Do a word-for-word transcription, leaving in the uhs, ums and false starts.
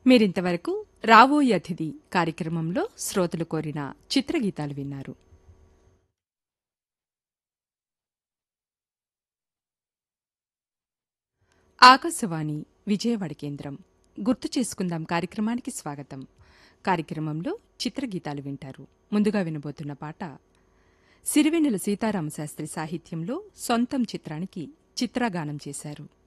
మీరింతవరకు రావోయి అతిథి కార్యక్రమంలో శ్రోతలు కోరిన చిత్రగీతాలు విన్నారు. ఆకాశవాణి విజయవాడ కేంద్రం గుర్తు చేసుకుందాం కార్యక్రమానికి స్వాగతం. కార్యక్రమంలో చిత్రగీతాలు వింటారు. ముందుగా వినబోతున్న పాట సిరివెన్నెల సీతారామశాస్త్రి సాహిత్యంలో సొంతం చిత్రానికి చిత్రగానం చేశారు.